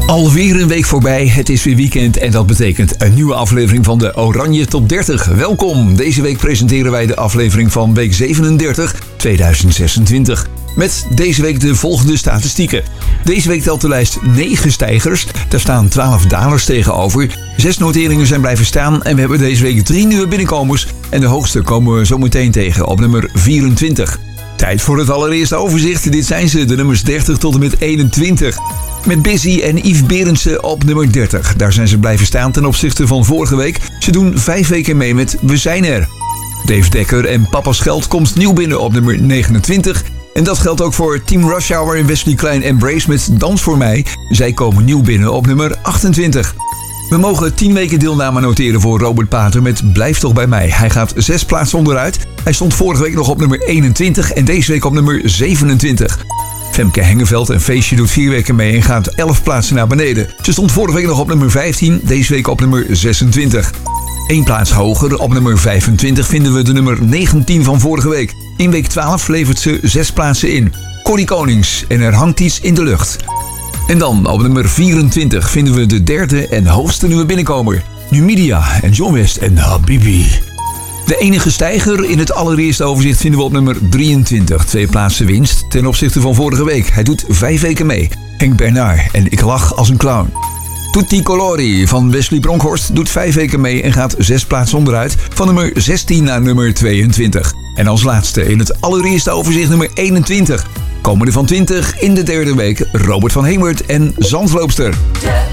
Alweer een week voorbij, het is weer weekend en dat betekent een nieuwe aflevering van de Oranje Top 30. Welkom, deze week presenteren wij de aflevering van week 37, 2026. Met deze week de volgende statistieken. Deze week telt de lijst 9 stijgers, daar staan 12 dalers tegenover. 6 noteringen zijn blijven staan en we hebben deze week 3 nieuwe binnenkomers. En de hoogste komen we zo meteen tegen op nummer 24. Tijd voor het allereerste overzicht. Dit zijn ze, de nummers 30 tot en met 21. Met Busy en Yves Berendsen op nummer 30. Daar zijn ze blijven staan ten opzichte van vorige week. Ze doen 5 weken mee met We Zijn Er. Dave Dekker en Papa's Geld komt nieuw binnen op nummer 29. En dat geldt ook voor Team Rush Hour en Wesley Klein Embrace met Dans voor mij. Zij komen nieuw binnen op nummer 28. We mogen 10 weken deelname noteren voor Robert Pater met Blijf toch bij mij. Hij gaat 6 plaatsen onderuit. Hij stond vorige week nog op nummer 21 en deze week op nummer 27. Femke Hengeveld en Feestje doet 4 weken mee en gaat 11 plaatsen naar beneden. Ze stond vorige week nog op nummer 15, deze week op nummer 26. 1 plaats hoger, op nummer 25 vinden we de nummer 19 van vorige week. In week 12 levert ze 6 plaatsen in. Corrie Konings en Er hangt iets in de lucht. En dan op nummer 24 vinden we de derde en hoogste nieuwe binnenkomer. Numidia en John West en Habibi. De enige stijger in het allereerste overzicht vinden we op nummer 23. 2 plaatsen winst ten opzichte van vorige week. Hij doet 5 weken mee. Henk Bernard en Ik lach als een clown. Tutti Colori van Wesley Bronkhorst doet 5 weken mee en gaat 6 plaatsen onderuit. Van nummer 16 naar nummer 22. En als laatste in het allereerste overzicht nummer 21. Komende van 20 in de derde week Robert van Hemert en Zandloopster.